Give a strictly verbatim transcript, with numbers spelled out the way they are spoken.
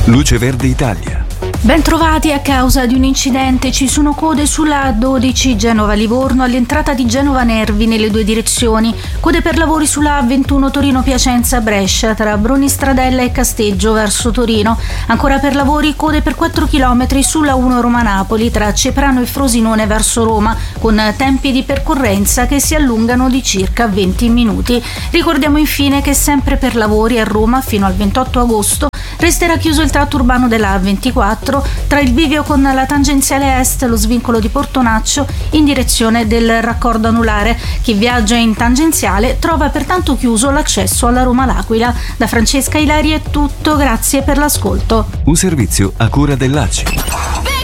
Luce Verde Italia. Bentrovati. A causa di un incidente ci sono code sulla A dodici Genova-Livorno all'entrata di Genova Nervi nelle due direzioni, code per lavori sulla A ventuno Torino-Piacenza-Brescia tra Brunistradella e Casteggio verso Torino, ancora per lavori code per quattro chilometri sulla uno Roma-Napoli tra Ceprano e Frosinone verso Roma, con tempi di percorrenza che si allungano di circa venti minuti. Ricordiamo infine che sempre per lavori a Roma fino al ventotto agosto resterà chiuso il tratto urbano della A ventiquattro tra il bivio con la tangenziale est e lo svincolo di Portonaccio in direzione del raccordo anulare. Chi viaggia in tangenziale trova pertanto chiuso l'accesso alla Roma-L'Aquila. Da Francesca Ilari è tutto, grazie per l'ascolto. Un servizio a cura dell'A C I.